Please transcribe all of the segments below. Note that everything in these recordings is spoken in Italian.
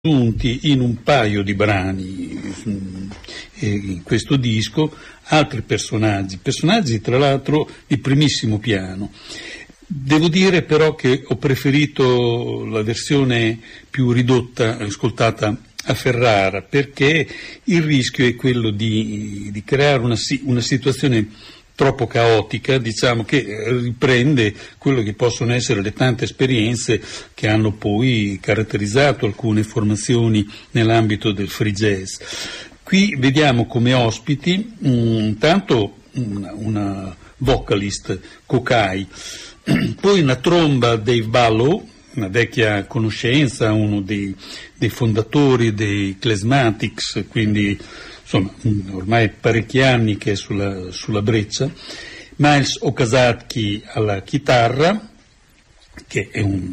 in un paio di brani in questo disco altri personaggi tra l'altro di primissimo piano. Devo dire però che ho preferito la versione più ridotta ascoltata a Ferrara, perché il rischio è quello di creare una situazione troppo caotica, diciamo, che riprende quello che possono essere le tante esperienze che hanno poi caratterizzato alcune formazioni nell'ambito del free jazz. Qui vediamo come ospiti intanto una vocalist, Kokai, poi una tromba, Dave Ballow, una vecchia conoscenza, uno dei fondatori dei Klezmatics, quindi insomma ormai parecchi anni che è sulla breccia, Miles Okazaki alla chitarra, che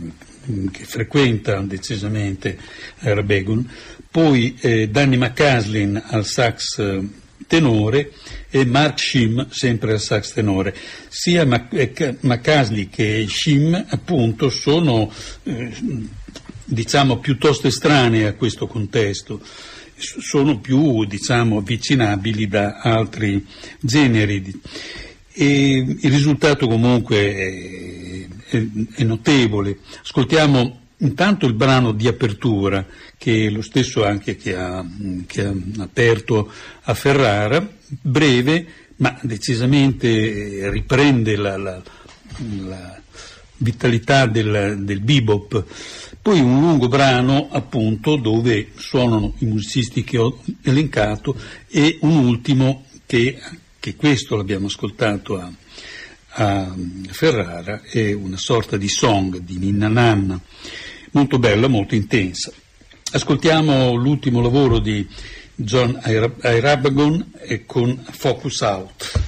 frequenta decisamente Rabegun, poi Danny McCaslin al sax tenore e Mark Shim sempre al sax tenore. Sia McCaslin che Shim appunto sono diciamo piuttosto estranei a questo contesto, sono più diciamo avvicinabili da altri generi e il risultato comunque è notevole. Ascoltiamo intanto il brano di apertura, che è lo stesso anche che ha aperto a Ferrara, breve ma decisamente riprende la vitalità del bebop. Poi un lungo brano appunto dove suonano i musicisti che ho elencato e un ultimo che questo l'abbiamo ascoltato a Ferrara, è una sorta di song di Ninna Nanna, molto bella, molto intensa. Ascoltiamo l'ultimo lavoro di John Irabagon con Focus Out.